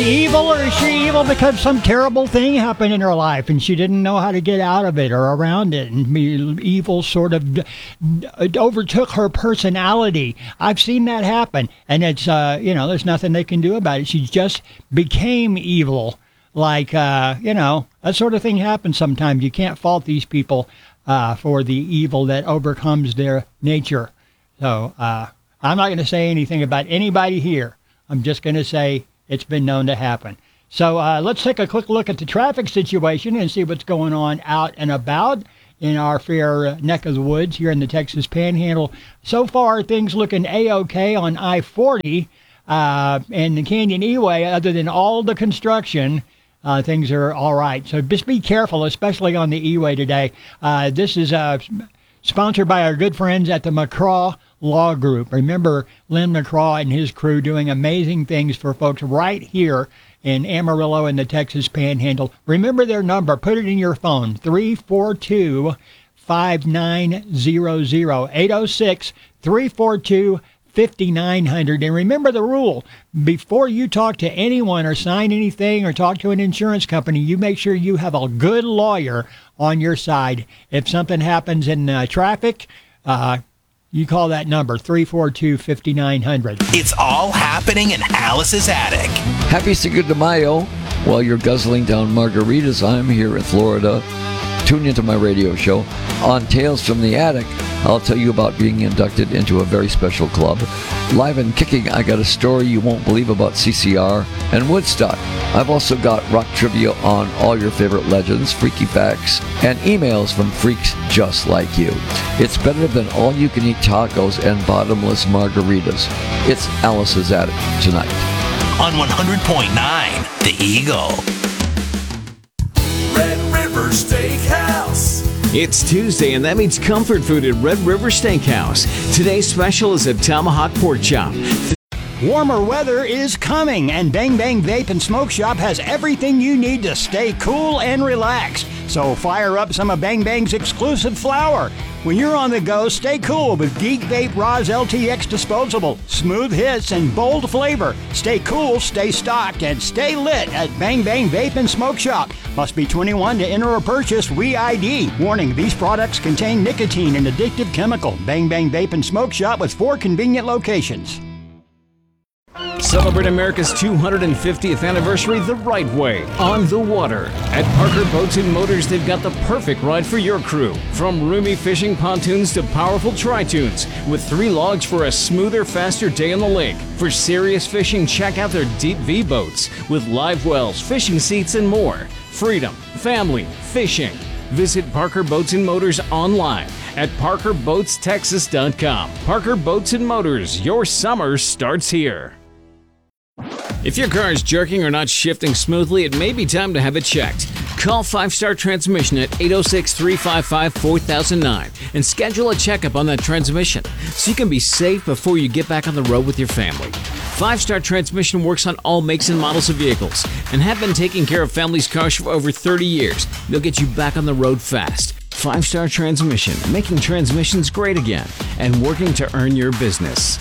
Evil, or is she evil because some terrible thing happened in her life and she didn't know how to get out of it or around it, and evil sort of overtook her personality? I've seen that happen, and it's there's nothing they can do about it. She just became evil. That sort of thing happens sometimes. You can't fault these people for the evil that overcomes their nature. So I'm not going to say anything about anybody here. I'm just going to say it's been known to happen. So let's take a quick look at the traffic situation and see what's going on out and about in our fair neck of the woods here in the Texas Panhandle. So far, things looking A-OK on I-40 and the Canyon E-Way. Other than all the construction, things are all right. So just be careful, especially on the E-Way today. This is sponsored by our good friends at the McCraw Law Group. Remember Lynn McCraw and his crew doing amazing things for folks right here in Amarillo and the Texas Panhandle. Remember their number. Put it in your phone, 342-5900, 806-342-5900. And remember the rule. Before you talk to anyone or sign anything or talk to an insurance company, you make sure you have a good lawyer on your side. If something happens in traffic, you call that number, 342-5900. It's all happening in Alice's attic. Happy Cinco de Mayo. While you're guzzling down margaritas, I'm here in Florida. Tune into my radio show. On Tales from the Attic, I'll tell you about being inducted into a very special club. Live and kicking, I got a story you won't believe about CCR and Woodstock. I've also got rock trivia on all your favorite legends, freaky facts, and emails from freaks just like you. It's better than all-you-can-eat tacos and bottomless margaritas. It's Alice's Attic tonight. On 100.9, The Eagle. Red River Steakhouse. It's Tuesday, and that means comfort food at Red River Steakhouse. Today's special is a tomahawk pork chop. Warmer weather is coming, and Bang Bang Vape and Smoke Shop has everything you need to stay cool and relaxed. So fire up some of Bang Bang's exclusive flower. When you're on the go, stay cool with Geek Vape Roz LTX Disposable. Smooth hits and bold flavor. Stay cool, stay stocked, and stay lit at Bang Bang Vape and Smoke Shop. Must be 21 to enter or purchase. WeID. Warning, these products contain nicotine and addictive chemical. Bang Bang Vape and Smoke Shop with 4 convenient locations. Celebrate America's 250th anniversary the right way, on the water. At Parker Boats and Motors, they've got the perfect ride for your crew. From roomy fishing pontoons to powerful tri-tunes, with 3 logs for a smoother, faster day on the lake. For serious fishing, check out their Deep V boats with live wells, fishing seats, and more. Freedom, family, fishing. Visit Parker Boats and Motors online at parkerboatstexas.com. Parker Boats and Motors, your summer starts here. If your car is jerking or not shifting smoothly, it may be time to have it checked. Call 5 Star Transmission at 806-355-4009 and schedule a checkup on that transmission so you can be safe before you get back on the road with your family. 5 Star Transmission works on all makes and models of vehicles and have been taking care of families' cars for over 30 years. They'll get you back on the road fast. 5 Star Transmission, making transmissions great again and working to earn your business.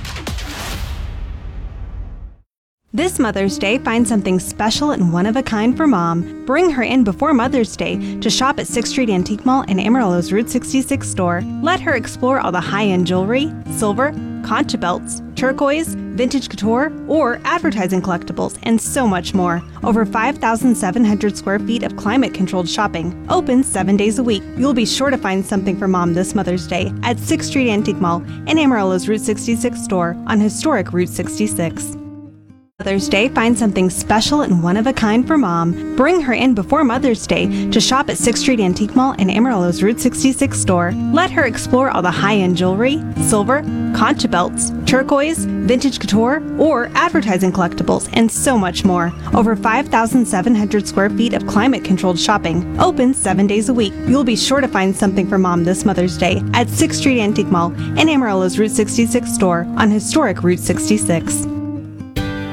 This Mother's Day, find something special and one-of-a-kind for Mom. Bring her in before Mother's Day to shop at 6th Street Antique Mall and Amarillo's Route 66 store. Let her explore all the high-end jewelry, silver, concha belts, turquoise, vintage couture, or advertising collectibles, and so much more. Over 5,700 square feet of climate-controlled shopping. Open 7 days a week. You'll be sure to find something for Mom this Mother's Day at 6th Street Antique Mall and Amarillo's Route 66 store on historic Route 66. Mother's Day, find something special and one-of-a-kind for Mom. Bring her in before Mother's Day to shop at 6th Street Antique Mall and Amarillo's Route 66 store. Let her explore all the high-end jewelry, silver, concha belts, turquoise, vintage couture, or advertising collectibles, and so much more. Over 5,700 square feet of climate-controlled shopping. Open 7 days a week. You'll be sure to find something for Mom this Mother's Day at 6th Street Antique Mall and Amarillo's Route 66 store on historic Route 66.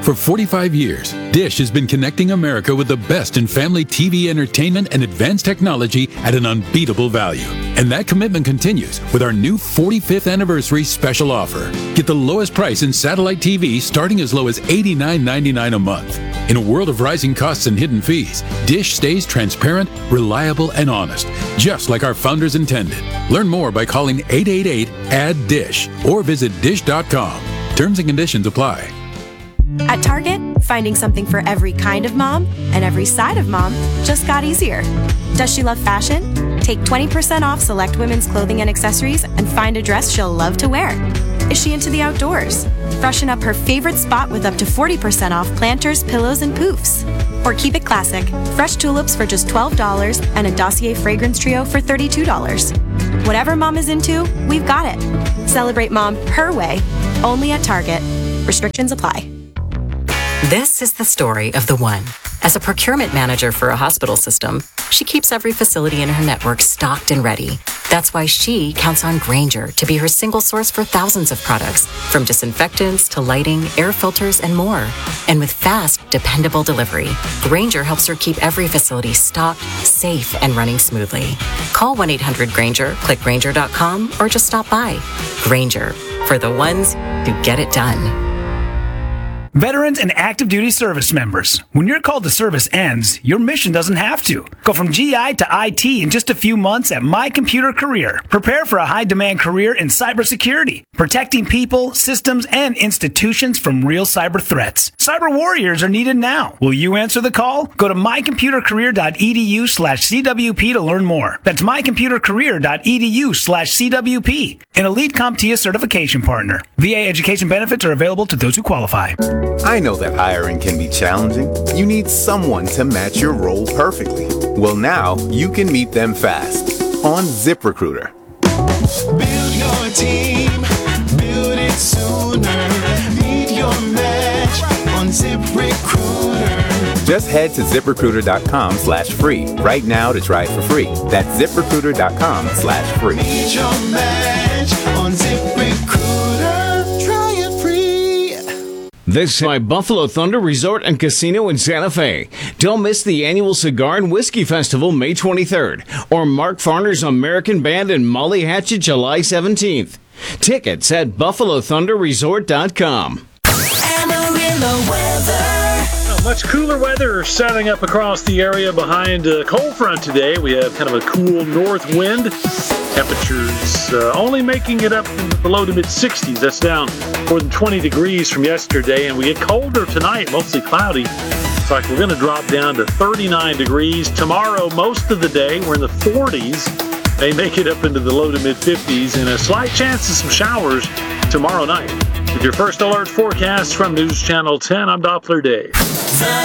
For 45 years, Dish has been connecting America with the best in family TV entertainment and advanced technology at an unbeatable value. And that commitment continues with our new 45th anniversary special offer. Get the lowest price in satellite TV starting as low as $89.99 a month. In a world of rising costs and hidden fees, Dish stays transparent, reliable, and honest, just like our founders intended. Learn more by calling 888-ADD-DISH or visit dish.com. Terms and conditions apply. At Target, finding something for every kind of mom and every side of mom just got easier. Does she love fashion? Take 20% off select women's clothing and accessories and find a dress she'll love to wear. Is she into the outdoors? Freshen up her favorite spot with up to 40% off planters, pillows, and poofs. Or keep it classic. Fresh tulips for just $12 and a Dossier fragrance trio for $32. Whatever mom is into, we've got it. Celebrate mom her way, only at Target. Restrictions apply. This is the story of the one. As a procurement manager for a hospital system, she keeps every facility in her network stocked and ready. That's why she counts on Grainger to be her single source for thousands of products, from disinfectants to lighting, air filters, and more. And with fast, dependable delivery, Grainger helps her keep every facility stocked, safe, and running smoothly. Call 1-800-GRAINGER, click Grainger.com, or just stop by. Grainger, for the ones who get it done. Veterans and active duty service members, when your call to service ends, your mission doesn't have to. Go from GI to IT in just a few months at My Computer Career. Prepare for a high-demand career in cybersecurity, protecting people, systems, and institutions from real cyber threats. Cyber warriors are needed now. Will you answer the call? Go to mycomputercareer.edu/CWP to learn more. That's mycomputercareer.edu/CWP. An elite CompTIA certification partner. VA education benefits are available to those who qualify. I know that hiring can be challenging. You need someone to match your role perfectly. Well, now you can meet them fast on ZipRecruiter. Build your team, build it sooner. Meet your match on ZipRecruiter. Just head to ZipRecruiter.com/free right now to try it for free. That's ZipRecruiter.com/free. Meet your match on ZipRecruiter. Try it free. This is my Buffalo Thunder Resort and Casino in Santa Fe. Don't miss the annual Cigar and Whiskey Festival May 23rd, or Mark Farner's American Band and Molly Hatchet July 17th. Tickets at BuffaloThunderResort.com. Amarillo weather. Much cooler weather setting up across the area behind a cold front today. We have kind of a cool north wind. Temperatures only making it up in the low to mid-60s. That's down more than 20 degrees from yesterday. And we get colder tonight, mostly cloudy. It's like we're going to drop down to 39 degrees. Tomorrow, most of the day, we're in the 40s. They make it up into the low to mid-50s. And a slight chance of some showers tomorrow night. With your first alert forecast from News Channel 10, I'm Doppler Dave.